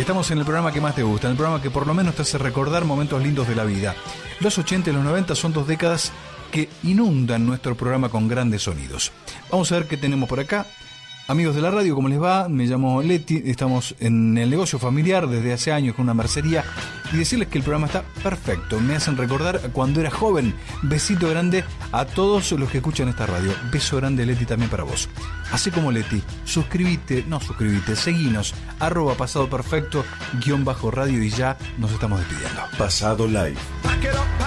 Estamos en el programa que más te gusta, en el programa que por lo menos te hace recordar momentos lindos de la vida. Los 80 y los 90 son 2 décadas que inundan nuestro programa con grandes sonidos. Vamos a ver qué tenemos por acá. Amigos de la radio, ¿cómo les va? Me llamo Leti, estamos en el negocio familiar desde hace años con una mercería y decirles que el programa está perfecto. Me hacen recordar cuando era joven. Besito grande a todos los que escuchan esta radio. Beso grande, Leti, también para vos. Así como Leti, seguinos, @pasadoperfecto_radio y ya nos estamos despidiendo. Pasado Live.